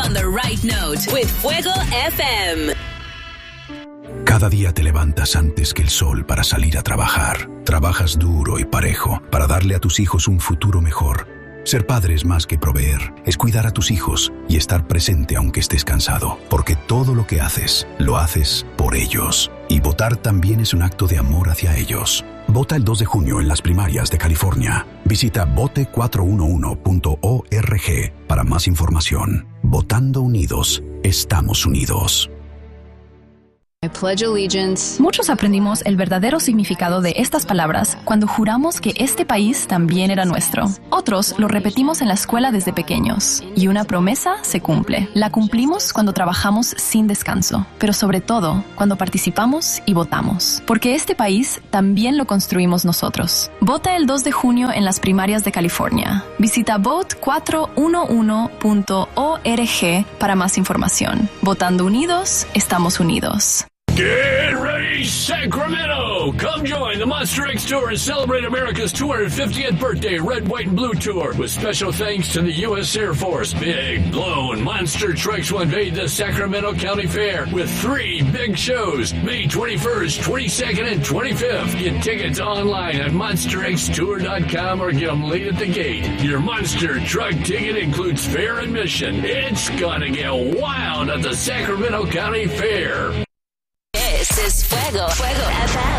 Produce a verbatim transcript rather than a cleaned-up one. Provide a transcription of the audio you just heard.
on the right note with Fuego F M. Cada día te levantas antes que el sol para salir a trabajar. Trabajas duro y parejo para darle a tus hijos un futuro mejor. Ser padre es más que proveer, es cuidar a tus hijos y estar presente aunque estés cansado, porque todo lo que haces, lo haces por ellos. Y votar también es un acto de amor hacia ellos. Vota el dos de junio en las primarias de California. Visita vote cuatro uno uno punto org para más información. Votando unidos, estamos unidos. I pledge allegiance. Muchos aprendimos el verdadero significado de estas palabras cuando juramos que este país también era nuestro. Otros lo repetimos en la escuela desde pequeños. Y una promesa se cumple. La cumplimos cuando trabajamos sin descanso, pero sobre todo cuando participamos y votamos. Porque este país también lo construimos nosotros. Vota el dos de junio en las primarias de California. Visita vote cuatro uno uno punto org para más información. Votando unidos, estamos unidos. Get ready, Sacramento! Come join the Monster X Tour and celebrate America's two hundred fiftieth birthday Red, White, and Blue Tour with special thanks to the U S Air Force. Big, blown monster trucks will invade the Sacramento County Fair with three big shows, May twenty-first, twenty-second, and twenty-fifth. Get tickets online at monster x tour dot com or get them late at the gate. Your Monster Truck ticket includes fair admission. It's gonna get wild at the Sacramento County Fair. This is Fuego, Fuego F M.